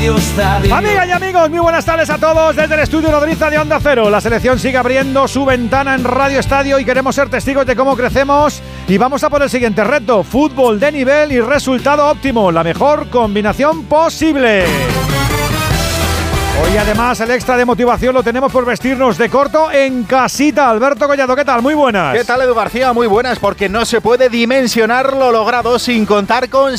Radio Estadio. Amigas y amigos, muy buenas tardes a todos desde el estudio Nodriza de Onda Cero. La selección sigue abriendo su ventana en Radio Estadio y queremos ser testigos de cómo crecemos. Y vamos a por el siguiente reto: fútbol de nivel y resultado óptimo, la mejor combinación posible. Hoy además el extra de motivación lo tenemos por vestirnos de corto en casita. Alberto Collado, ¿qué tal? Muy buenas. ¿Qué tal, Edu García? Muy buenas, porque no se puede dimensionar lo logrado sin contar con